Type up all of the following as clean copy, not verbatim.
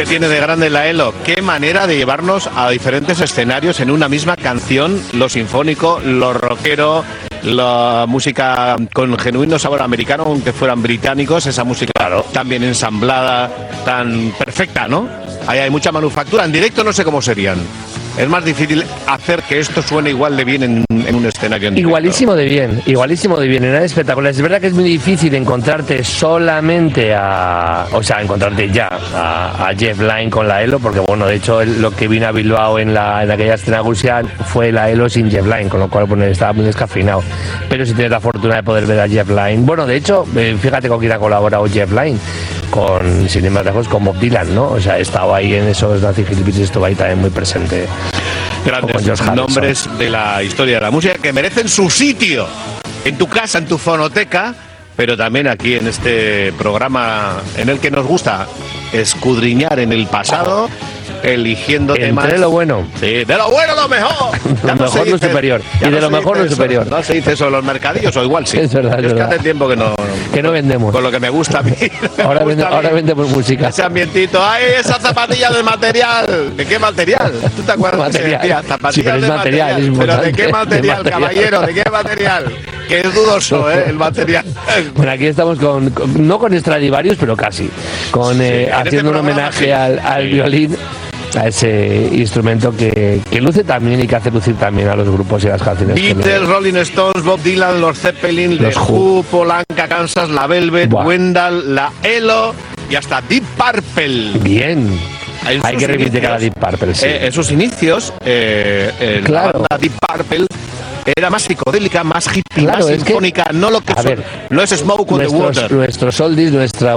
tiene de grande la ELO? Qué manera de llevarnos a diferentes escenarios en una misma canción, lo sinfónico, lo rockero, la música con genuino sabor americano, aunque fueran británicos, esa música tan bien ensamblada, tan perfecta, ¿no? Ahí hay mucha manufactura. En directo no sé cómo serían. Es más difícil hacer que esto suene igual de bien en un escenario. Igualísimo de bien, era espectacular. Es verdad que es muy difícil encontrarte solamente encontrarte ya a Jeff Lynne con la ELO, porque bueno, de hecho lo que vino a Bilbao en aquella escena Gusia fue la ELO sin Jeff Lynne, con lo cual bueno, estaba muy descafeinado. Pero si tienes la fortuna de poder ver a Jeff Lynne, bueno, de hecho, fíjate con quién ha colaborado Jeff Lynne, sin ir más lejos, con Bob Dylan, ¿no? O sea, estaba ahí en esos Nazi Hillbillies, estuvo ahí también muy presente. Grandes nombres de la historia de la música que merecen su sitio en tu casa, en tu fonoteca, pero también aquí en este programa en el que nos gusta escudriñar en el pasado, eligiendo temas. Entre lo bueno. Sí, de lo bueno lo mejor. Lo mejor lo superior. Y de lo mejor lo superior. No se dice eso en los mercadillos, o igual sí. Es verdad. Es que hace tiempo que no vendemos. Con lo que me gusta a mí. Ahora vendemos música. Ese ambientito. ¡Ay, esa zapatilla de material! ¿De qué material? ¿Tú te acuerdas de ese día? Zapatillas sí, de material. ¿Pero de qué material, caballero? ¿De qué material? Que es dudoso, el material. Bueno, aquí estamos no con Stradivarius, pero casi. Haciendo un homenaje al violín, a ese instrumento que luce también y que hace lucir también a los grupos y a las canciones. Beatles, Rolling Stones, Bob Dylan, los Zeppelin, los Who, Polanca, Kansas, la Velvet, Wendell, la ELO y hasta Deep Purple. Bien. Hay que reivindicar a Deep Purple, sí. En sus inicios, la banda Deep Purple era más psicodélica, más hippie, más sinfónica, no lo que no es Smoke on the Water. Nuestros oldies,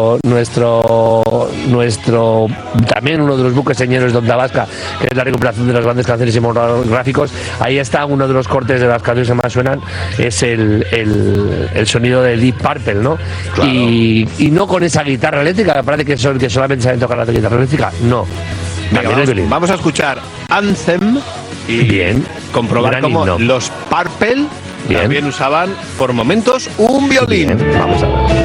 nuestro también uno de los buques señores de Onda Vasca, que es la recuperación de las grandes canciones cinematográficos. Ahí está uno de los cortes de las canciones que más suenan, es el sonido de Deep Purple, ¿no? Claro. Y no con esa guitarra eléctrica, me parece que solamente saben tocar la guitarra eléctrica, no. Vamos a escuchar Anthem y comprobar cómo los Purple también usaban por momentos un violín. Vamos a ver.